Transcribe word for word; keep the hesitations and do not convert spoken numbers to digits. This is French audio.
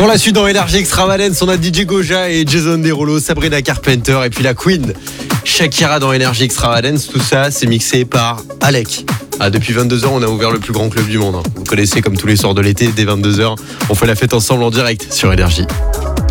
Pour la suite dans Energy Extravagance, on a D J Goja et Jason Derulo, Sabrina Carpenter et puis la Queen Shakira dans Energy Extravagance. Tout ça, c'est mixé par Alec. Ah, depuis vingt-deux heures, on a ouvert le plus grand club du monde. Vous connaissez, comme tous les soirs de l'été, dès vingt-deux heures, on fait la fête ensemble en direct sur Energy.